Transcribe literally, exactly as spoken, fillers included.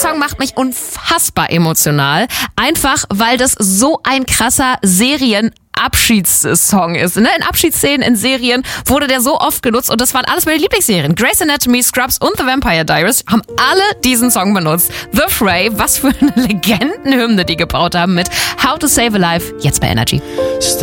Song macht mich unfassbar emotional. Einfach, weil das so ein krasser Serien Abschiedssong ist. Ne? In Abschiedsszenen, in Serien wurde der so oft genutzt und das waren alles meine Lieblingsserien. Grey's Anatomy, Scrubs und The Vampire Diaries haben alle diesen Song benutzt. The Fray, was für eine Legendenhymne die gebaut haben mit How to Save a Life, jetzt bei Energy.